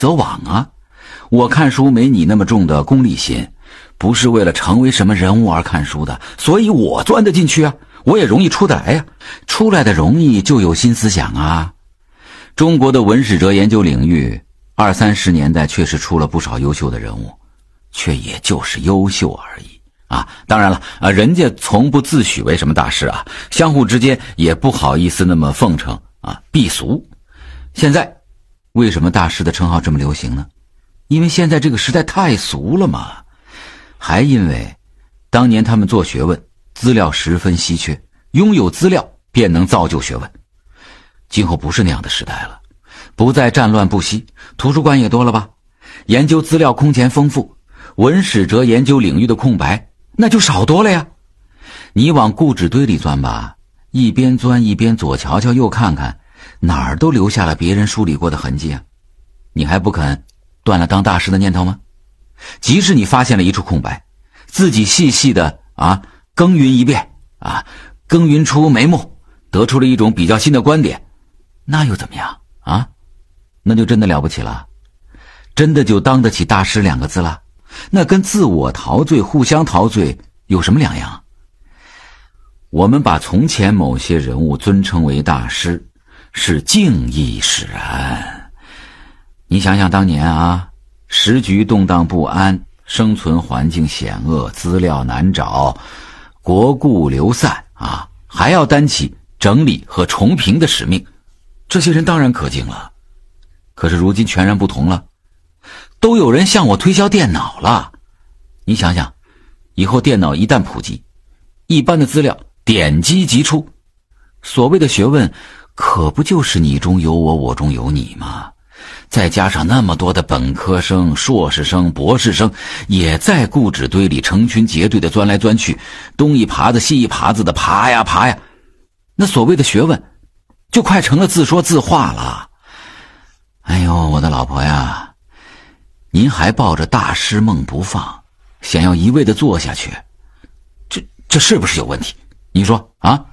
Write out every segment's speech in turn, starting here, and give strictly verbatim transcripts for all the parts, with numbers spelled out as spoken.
则罔啊。我看书没你那么重的功利心，不是为了成为什么人物而看书的，所以我钻得进去啊，我也容易出得来呀、啊。出来的容易就有新思想啊。中国的文史哲研究领域，二三十年代确实出了不少优秀的人物，却也就是优秀而已啊。当然了啊，人家从不自诩为什么大师啊，相互之间也不好意思那么奉承啊，避俗。现在为什么大师的称号这么流行呢？因为现在这个时代太俗了嘛，还因为当年他们做学问资料十分稀缺，拥有资料便能造就学问。今后不是那样的时代了，不再战乱不息，图书馆也多了吧，研究资料空前丰富，文史哲研究领域的空白那就少多了呀。你往故纸堆里钻吧，一边钻一边左瞧瞧右看看，哪儿都留下了别人梳理过的痕迹啊。你还不肯断了当大师的念头吗？即使你发现了一处空白，自己细细的啊耕耘一遍啊，耕耘出眉目，得出了一种比较新的观点，那又怎么样啊？那就真的了不起了，真的就当得起大师两个字了。那跟自我陶醉互相陶醉有什么两样？我们把从前某些人物尊称为大师，是敬意使然。你想想当年啊，时局动荡不安，生存环境险恶，资料难找，国故流散啊，还要担起整理和重评的使命，这些人当然可敬了。可是如今全然不同了，都有人向我推销电脑了。你想想，以后电脑一旦普及，一般的资料点击即出，所谓的学问可不就是你中有我，我中有你吗？再加上那么多的本科生、硕士生、博士生也在故纸堆里成群结队的钻来钻去，东一耙子西一耙子的爬呀爬呀，那所谓的学问就快成了自说自话了。哎呦，我的老婆呀，您还抱着大师梦不放，想要一味的做下去，这这是不是有问题？你说啊？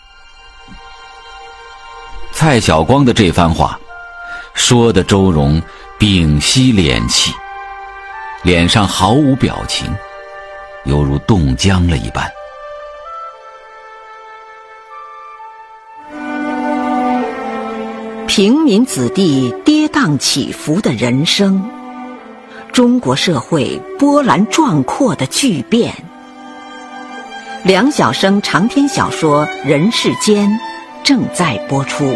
蔡晓光的这番话说的周荣屏息敛气，脸上毫无表情，犹如冻僵了一般。 平民子弟跌宕起伏的人生，中国社会波澜壮阔的巨变。梁晓声长篇小说《人世间》正在播出。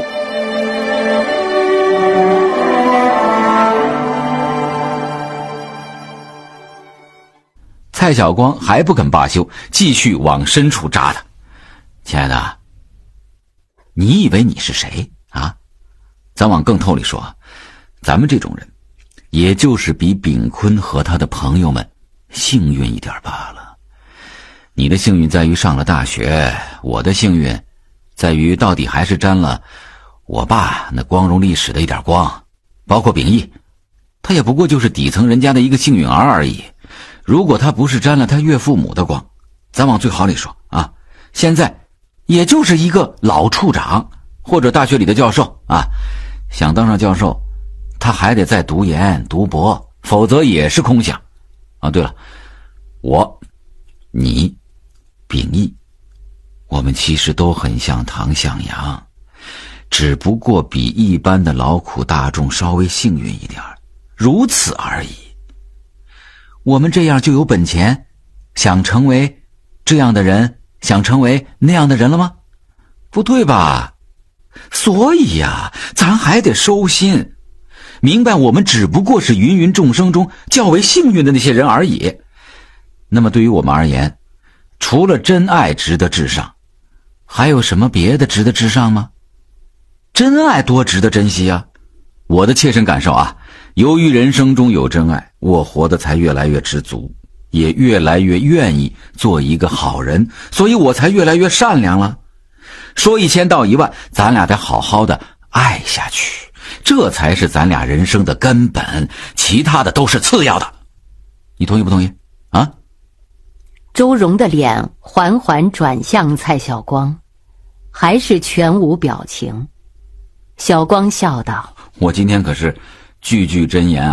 蔡晓光还不肯罢休，继续往深处扎他。亲爱的，你以为你是谁啊？咱往更透里说，咱们这种人也就是比炳坤和他的朋友们幸运一点罢了。你的幸运在于上了大学，我的幸运在于到底还是沾了我爸那光荣历史的一点光。包括秉义，他也不过就是底层人家的一个幸运儿而已。如果他不是沾了他岳父母的光，咱往最好里说啊，现在也就是一个老处长或者大学里的教授啊。想当上教授，他还得再读研读博，否则也是空想啊。对了，我你秉义，我们其实都很像唐向阳，只不过比一般的劳苦大众稍微幸运一点，如此而已。我们这样就有本钱想成为这样的人，想成为那样的人了吗？不对吧？所以呀，咱还得收心，明白我们只不过是芸芸众生中较为幸运的那些人而已。那么对于我们而言，除了真爱值得至上，还有什么别的值得至上吗？真爱多值得珍惜啊！我的切身感受啊，由于人生中有真爱，我活得才越来越知足，也越来越愿意做一个好人，所以我才越来越善良了。说一千道一万，咱俩得好好的爱下去，这才是咱俩人生的根本，其他的都是次要的。你同意不同意啊？ 周荣的脸缓缓转向蔡晓光，还是全无表情。晓光笑道： 我今天可是句句真言啊。